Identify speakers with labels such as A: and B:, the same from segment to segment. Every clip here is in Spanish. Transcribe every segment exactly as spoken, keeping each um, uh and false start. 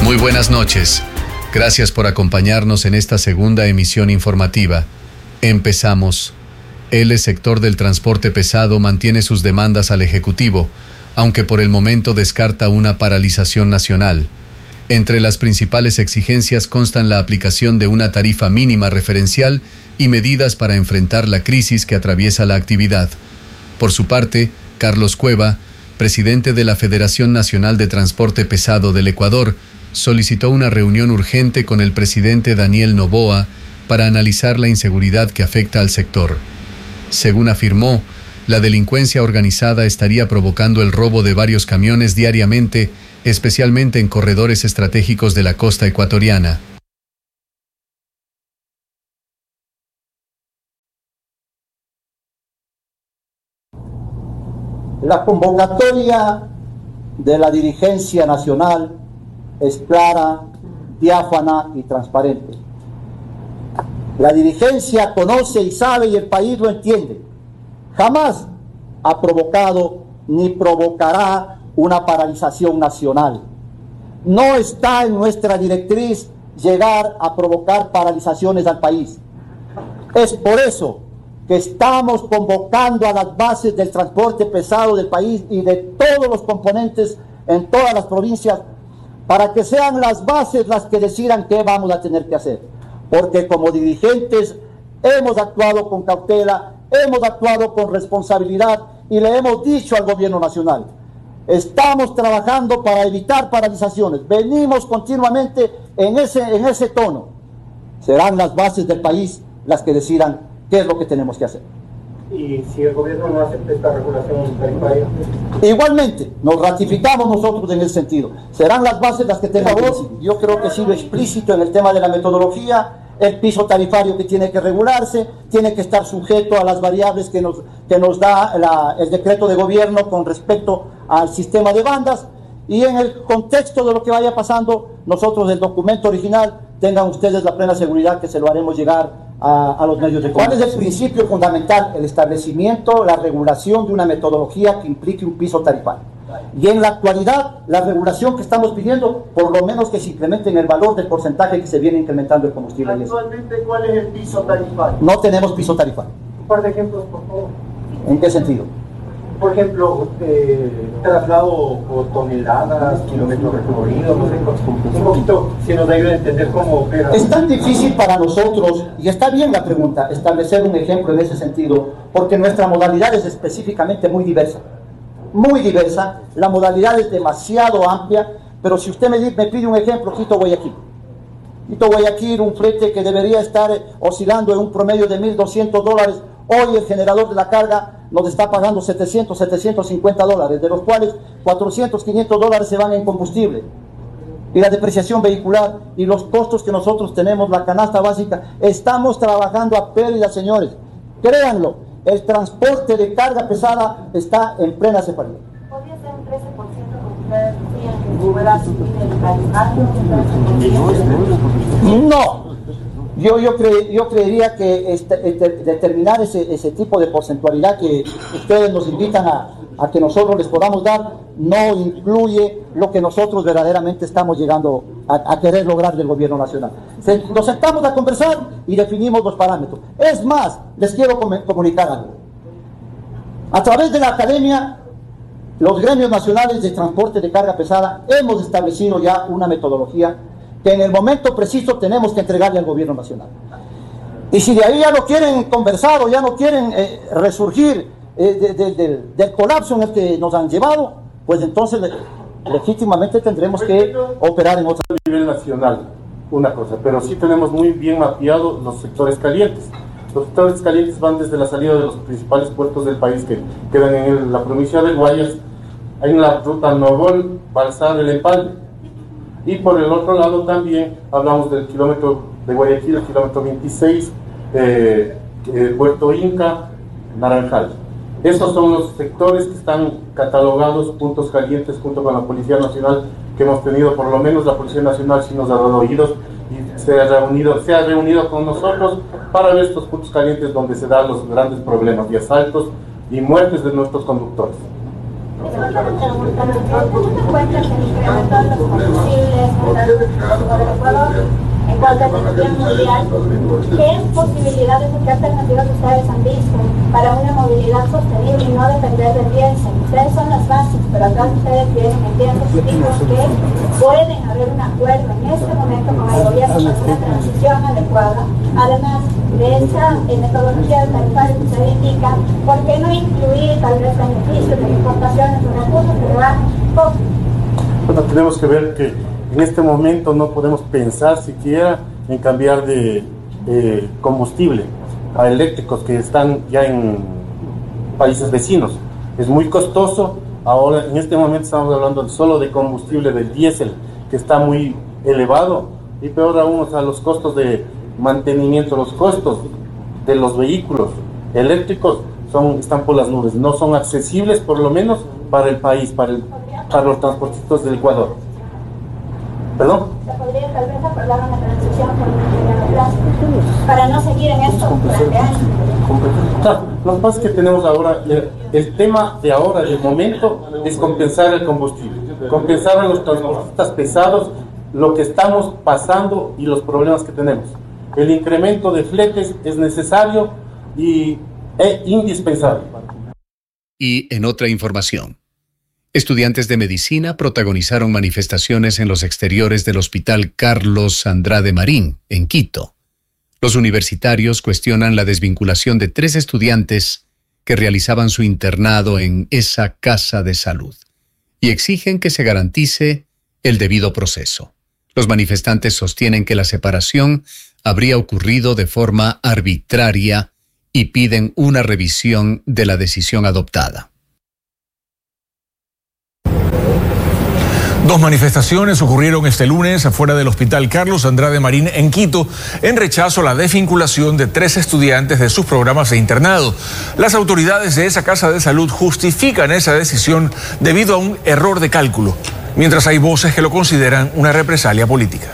A: Muy buenas noches. Gracias por acompañarnos en esta segunda emisión informativa. Empezamos. El sector del transporte pesado mantiene sus demandas al Ejecutivo, aunque por el momento descarta una paralización nacional. Entre las principales exigencias constan la aplicación de una tarifa mínima referencial y medidas para enfrentar la crisis que atraviesa la actividad. Por su parte, Carlos Cueva, presidente de la Federación Nacional de Transporte Pesado del Ecuador, solicitó una reunión urgente con el presidente Daniel Noboa para analizar la inseguridad que afecta al sector. Según afirmó, la delincuencia organizada estaría provocando el robo de varios camiones diariamente, especialmente en corredores estratégicos de la costa ecuatoriana.
B: La convocatoria de la dirigencia nacional es clara, diáfana y transparente. La dirigencia conoce y sabe y el país lo entiende. Jamás ha provocado ni provocará una paralización nacional. No está en nuestra directriz llegar a provocar paralizaciones al país. Es por eso que estamos convocando a las bases del transporte pesado del país y de todos los componentes en todas las provincias para que sean las bases las que decidan qué vamos a tener que hacer. Porque como dirigentes hemos actuado con cautela, hemos actuado con responsabilidad y le hemos dicho al gobierno nacional, estamos trabajando para evitar paralizaciones, venimos continuamente en ese, en ese tono. Serán las bases del país las que decidan qué es lo que tenemos que hacer.
C: ¿Y si el gobierno no acepta esta regulación tarifaria?
B: Igualmente, nos ratificamos nosotros en ese sentido. Serán las bases las que tengan que decidir. Yo creo que he sido explícito en el tema de la metodología, el piso tarifario que tiene que regularse, tiene que estar sujeto a las variables que nos, que nos da la, el decreto de gobierno con respecto al sistema de bandas, y en el contexto de lo que vaya pasando, nosotros el documento original, tengan ustedes la plena seguridad que se lo haremos llegar a, a los medios de comunicación. ¿Cuál es el principio fundamental? El establecimiento, la regulación de una metodología que implique un piso tarifario. Y en la actualidad, la regulación que estamos pidiendo, por lo menos que se incremente en el valor del porcentaje que se viene incrementando el combustible.
C: Actualmente, ¿cuál es el piso tarifario?
B: No tenemos piso tarifario.
C: Un par de ejemplos, por favor.
B: ¿En qué sentido?
C: Por ejemplo, eh, traslado por toneladas, kilómetros recorridos, no sé, un poquito, si nos ayuda a entender cómo opera.
B: Es tan difícil para nosotros, y está bien la pregunta, establecer un ejemplo en ese sentido, porque nuestra modalidad es específicamente muy diversa. Muy diversa, la modalidad es demasiado amplia, pero si usted me, me pide un ejemplo, Quito-Guayaquil. Quito-Guayaquil, un flete que debería estar oscilando en un promedio de mil doscientos dólares, hoy el generador de la carga nos está pagando setecientos, setecientos cincuenta dólares, de los cuales cuatrocientos, quinientos dólares se van en combustible. Y la depreciación vehicular y los costos que nosotros tenemos, la canasta básica, estamos trabajando a pérdida, señores. Créanlo, el transporte de carga pesada está en plena separación.
D: ¿Podría ser un trece por ciento como ustedes decían que fuera a subir el país?
B: No. Yo, yo, cre, yo creería que este, este, determinar ese, ese tipo de porcentualidad que ustedes nos invitan a, a que nosotros les podamos dar no incluye lo que nosotros verdaderamente estamos llegando a, a querer lograr del gobierno nacional. Se, nos sentamos a conversar y definimos los parámetros. Es más, les quiero com comunicar algo. A través de la academia, los gremios nacionales de transporte de carga pesada hemos establecido ya una metodología que en el momento preciso tenemos que entregarle al gobierno nacional. Y si de ahí ya no quieren conversar o ya no quieren eh, resurgir eh, de, de, de, del colapso en el que nos han llevado, pues entonces le, legítimamente tendremos que operar en otro
E: nivel nacional, una cosa, pero sí tenemos muy bien mapeados los sectores calientes. Los sectores calientes van desde la salida de los principales puertos del país que quedan en el, la provincia del Guayas, hay la ruta Novol, Balsar, El Empalme. Y por el otro lado también hablamos del kilómetro de Guayaquil, el kilómetro veintiséis, eh, eh, Puerto Inca, Naranjal. Esos son los sectores que están catalogados puntos calientes junto con la Policía Nacional que hemos tenido. Por lo menos la Policía Nacional sí nos ha dado oídos y se ha reunido, se ha reunido con nosotros para ver estos puntos calientes donde se dan los grandes problemas de asaltos y muertes de nuestros conductores.
D: teniendo en cuenta que el incremento de los combustibles en Ecuador, en cuanto a energía mundial, ¿qué posibilidades o qué alternativas ustedes han visto para una movilidad sostenible y no depender del diésel? Ustedes son las bases, pero acá ustedes tienen, entiendo, chicos, que pueden haber un acuerdo en este momento con el gobierno para una transición adecuada. Además de esa metodología tarifaria que usted indica, ¿por qué no incluir tal vez beneficios de importaciones o recursos que le dan poco?
E: Bueno, tenemos que ver que en este momento no podemos pensar siquiera en cambiar de eh, combustible a eléctricos que están ya en países vecinos. Es muy costoso. Ahora, en este momento estamos hablando solo de combustible del diésel, que está muy elevado, y peor aún, o sea, los costos de mantenimiento, los costos de los vehículos eléctricos son, están por las nubes, no son accesibles por lo menos para el país, para, el, para los transportistas del Ecuador. ¿Perdón?
D: ¿Se podría tal vez acordar una transición por mediano plazo para no seguir en esto durante años?
E: Claro, lo que pasa es que tenemos ahora, el, el tema de ahora, del momento, es compensar el combustible, compensar a los transportistas pesados lo que estamos pasando y los problemas que tenemos. El incremento de fletes es necesario y es indispensable.
A: Y en otra información, estudiantes de medicina protagonizaron manifestaciones en los exteriores del Hospital Carlos Andrade Marín, en Quito. Los universitarios cuestionan la desvinculación de tres estudiantes que realizaban su internado en esa casa de salud y exigen que se garantice el debido proceso. Los manifestantes sostienen que la separación habría ocurrido de forma arbitraria y piden una revisión de la decisión adoptada.
F: Dos manifestaciones ocurrieron este lunes afuera del Hospital Carlos Andrade Marín en Quito en rechazo a la desvinculación de tres estudiantes de sus programas de internado. Las autoridades de esa casa de salud justifican esa decisión debido a un error de cálculo, mientras hay voces que lo consideran una represalia política.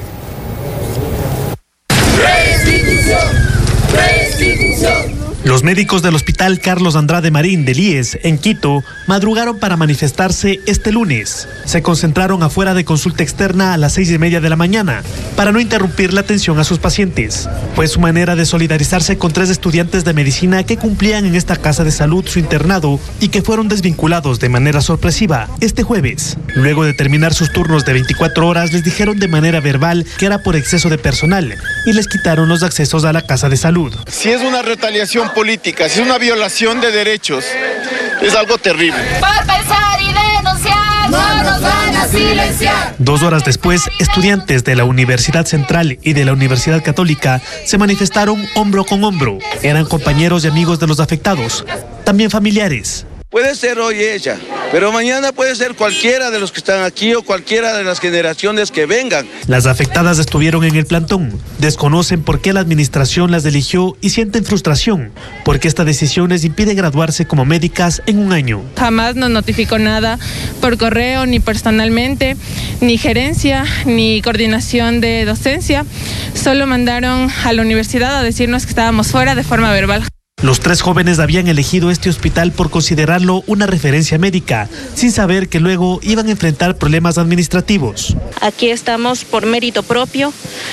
G: Restitución, restitución. Los médicos del Hospital Carlos Andrade Marín del I E S en Quito madrugaron para manifestarse este lunes. Se concentraron afuera de consulta externa a las seis y media de la mañana para no interrumpir la atención a sus pacientes. Fue su manera de solidarizarse con tres estudiantes de medicina que cumplían en esta casa de salud su internado y que fueron desvinculados de manera sorpresiva este jueves. Luego de terminar sus turnos de veinticuatro horas, les dijeron de manera verbal que era por exceso de personal y les quitaron los accesos a la casa de salud.
H: Si es una retaliación política, si es una violación de derechos, es algo terrible.
I: Por pensar y denunciar, no nos van a silenciar.
G: Dos horas después, estudiantes de la Universidad Central y de la Universidad Católica se manifestaron hombro con hombro. Eran compañeros y amigos de los afectados, también familiares.
H: Puede ser hoy ella, pero mañana puede ser cualquiera de los que están aquí o cualquiera de las generaciones que vengan.
G: Las afectadas estuvieron en el plantón. Desconocen por qué la administración las eligió y sienten frustración, porque esta decisión les impide graduarse como médicas en un año.
J: Jamás nos notificó nada por correo, ni personalmente, ni gerencia, ni coordinación de docencia. Solo mandaron a la universidad a decirnos que estábamos fuera de forma verbal.
G: Los tres jóvenes habían elegido este hospital por considerarlo una referencia médica, sin saber que luego iban a enfrentar problemas administrativos.
K: Aquí estamos por mérito propio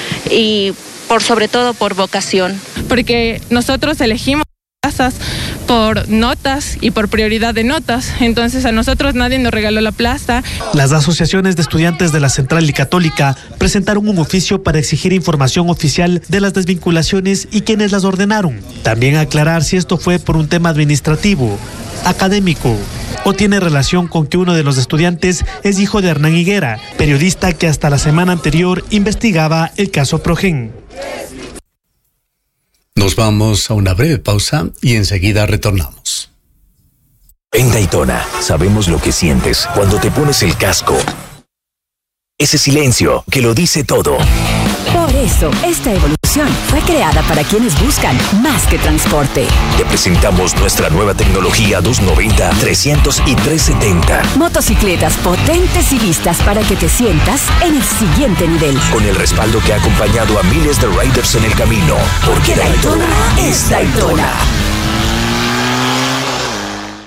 K: y por sobre todo por vocación.
J: Porque nosotros elegimos plazas por notas y por prioridad de notas, entonces a nosotros nadie nos regaló la plaza.
G: Las asociaciones de estudiantes de la Central y Católica presentaron un oficio para exigir información oficial de las desvinculaciones y quienes las ordenaron. También aclarar si esto fue por un tema administrativo, académico o tiene relación con que uno de los estudiantes es hijo de Hernán Higuera, periodista que hasta la semana anterior investigaba el caso Progen.
A: Nos vamos a una breve pausa y enseguida retornamos.
L: En Daytona sabemos lo que sientes cuando te pones el casco. Ese silencio que lo dice todo.
M: Por eso, esta evolución fue creada para quienes buscan más que transporte.
L: Te presentamos nuestra nueva tecnología doscientos noventa, trescientos y trescientos setenta.
M: Motocicletas potentes y listas para que te sientas en el siguiente nivel.
L: Con el respaldo que ha acompañado a miles de riders en el camino. Porque Daytona es Daytona.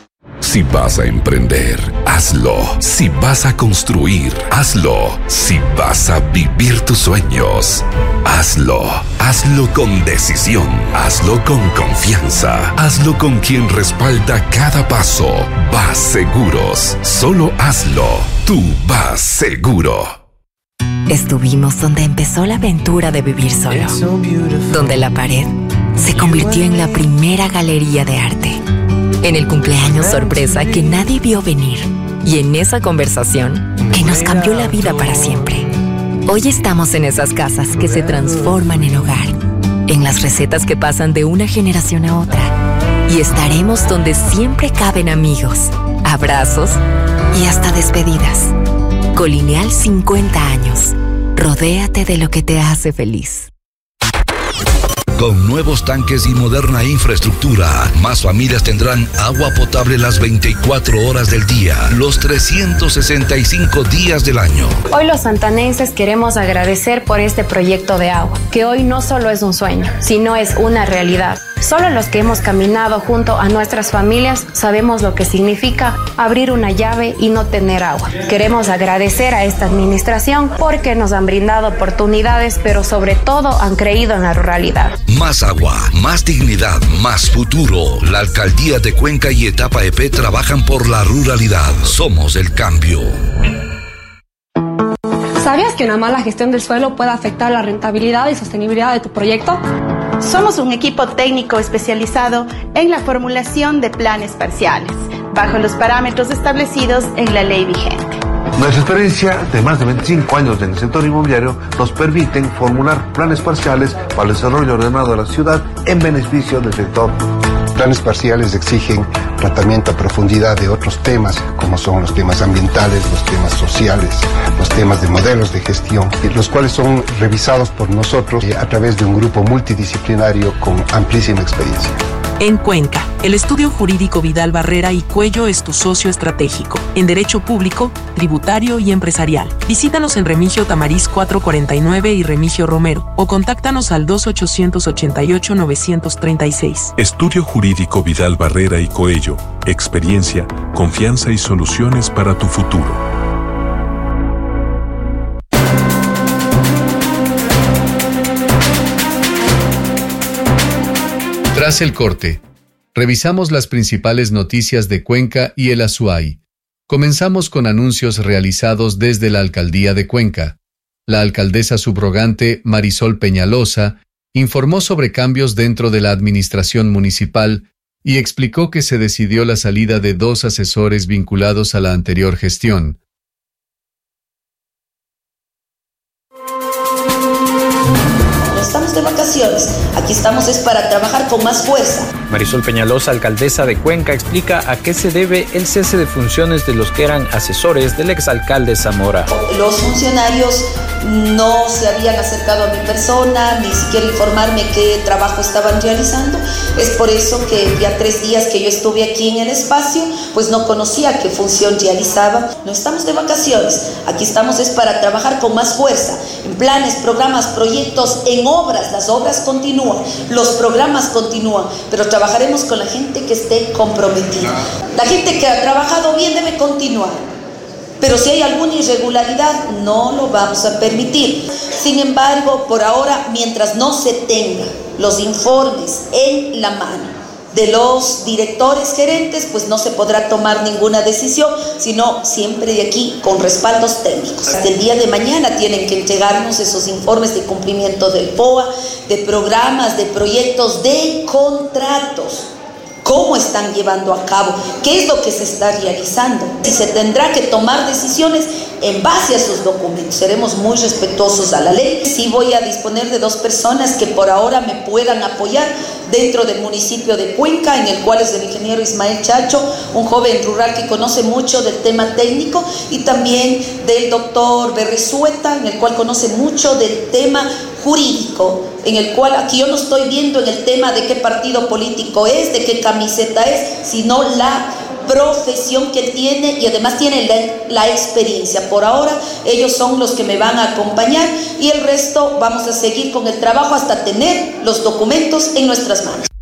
N: Si vas a emprender, hazlo. Si vas a construir, hazlo. Si vas a vivir tus sueños, hazlo. Hazlo con decisión. Hazlo con confianza. Hazlo con quien respalda cada paso. Vas Seguros. Solo hazlo. Tú vas seguro.
O: Estuvimos donde empezó la aventura de vivir solo. Donde la pared se convirtió en la primera galería de arte. En el cumpleaños sorpresa que nadie vio venir. Y en esa conversación que nos cambió la vida para siempre. Hoy estamos en esas casas que se transforman en hogar. En las recetas que pasan de una generación a otra. Y estaremos donde siempre caben amigos, abrazos y hasta despedidas. Colineal cincuenta años. Rodéate de lo que te hace feliz.
P: Con nuevos tanques y moderna infraestructura, más familias tendrán agua potable las veinticuatro horas del día, los trescientos sesenta y cinco días del año.
Q: Hoy los santanenses queremos agradecer por este proyecto de agua, que hoy no solo es un sueño, sino es una realidad. Solo los que hemos caminado junto a nuestras familias sabemos lo que significa abrir una llave y no tener agua. Queremos agradecer a esta administración porque nos han brindado oportunidades, pero sobre todo han creído en la ruralidad.
P: Más agua, más dignidad, más futuro. La Alcaldía de Cuenca y Etapa E P trabajan por la ruralidad. Somos el cambio.
R: ¿Sabías que una mala gestión del suelo puede afectar la rentabilidad y sostenibilidad de tu proyecto?
S: Somos un equipo técnico especializado en la formulación de planes parciales, bajo los parámetros establecidos en la ley vigente.
T: Nuestra experiencia de más de veinticinco años en el sector inmobiliario nos permiten formular planes parciales para el desarrollo ordenado de la ciudad en beneficio del sector.
U: Planes parciales exigen tratamiento a profundidad de otros temas, como son los temas ambientales, los temas sociales, los temas de modelos de gestión, los cuales son revisados por nosotros a través de un grupo multidisciplinario con amplísima experiencia.
V: En Cuenca, el estudio jurídico Vidal Barrera y Cuello es tu socio estratégico en derecho público, tributario y empresarial. Visítanos en Remigio Tamariz cuatrocientos cuarenta y nueve y Remigio Romero o contáctanos al dos ochocientos ochenta y ocho novecientos treinta y seis.
W: Estudio jurídico Vidal Barrera y Coello. Experiencia, confianza y soluciones para tu futuro.
A: Tras el corte, revisamos las principales noticias de Cuenca y el Azuay. Comenzamos con anuncios realizados desde la Alcaldía de Cuenca. La alcaldesa subrogante Marisol Peñalosa informó sobre cambios dentro de la administración municipal y explicó que se decidió la salida de dos asesores vinculados a la anterior gestión.
X: Estamos de vacaciones, aquí estamos es para trabajar con más fuerza.
Y: Marisol Peñalosa, alcaldesa de Cuenca, explica a qué se debe el cese de funciones de los que eran asesores del exalcalde Zamora.
X: Los funcionarios no se habían acercado a mi persona, ni siquiera informarme qué trabajo estaban realizando. Es por eso que ya tres días que yo estuve aquí en el espacio, pues no conocía qué función realizaba. No estamos de vacaciones, aquí estamos es para trabajar con más fuerza, en planes, programas, proyectos, en obras. Las obras continúan, los programas continúan, pero trabajaremos con la gente que esté comprometida. La gente que ha trabajado bien debe continuar. Pero si hay alguna irregularidad, no lo vamos a permitir. Sin embargo, por ahora, mientras no se tengan los informes en la mano de los directores gerentes, pues no se podrá tomar ninguna decisión, sino siempre de aquí con respaldos técnicos. Hasta el día de mañana tienen que entregarnos esos informes de cumplimiento del P O A, de programas, de proyectos, de contratos. ¿Cómo están llevando a cabo? ¿Qué es lo que se está realizando? Si se tendrá que tomar decisiones en base a sus documentos. Seremos muy respetuosos a la ley. Sí voy a disponer de dos personas que por ahora me puedan apoyar dentro del municipio de Cuenca, en el cual es el ingeniero Ismael Chacho, un joven rural que conoce mucho del tema técnico, y también del doctor Berresueta, en el cual conoce mucho del tema jurídico, en el cual aquí yo no estoy viendo en el tema de qué partido político es, de qué camiseta es, sino la profesión que tiene y además tiene la, la experiencia. Por ahora ellos son los que me van a acompañar y el resto vamos a seguir con el trabajo hasta tener los documentos en nuestras manos.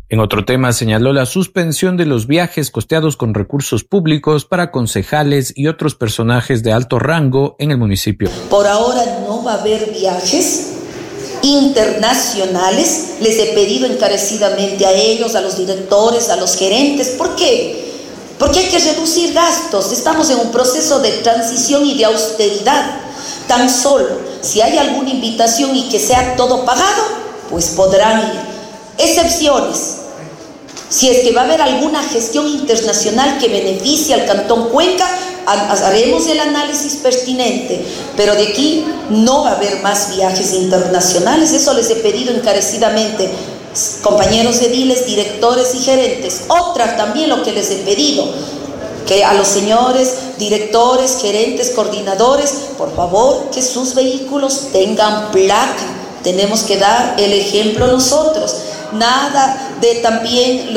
Y: En otro tema, señaló la suspensión de los viajes costeados con recursos públicos para concejales y otros personajes de alto rango en el municipio.
X: Por ahora no va a haber viajes internacionales. Les he pedido encarecidamente a ellos, a los directores, a los gerentes. ¿Por qué? Porque hay que reducir gastos. Estamos en un proceso de transición y de austeridad. Tan solo, si hay alguna invitación y que sea todo pagado, pues podrán ir. Excepciones. Si es que va a haber alguna gestión internacional que beneficie al Cantón Cuenca, haremos el análisis pertinente, pero de aquí no va a haber más viajes internacionales. Eso les he pedido encarecidamente, compañeros ediles, directores y gerentes. Otra también lo que les he pedido, que a los señores directores, gerentes, coordinadores, por favor, que sus vehículos tengan placa. Tenemos que dar el ejemplo nosotros. Nada de también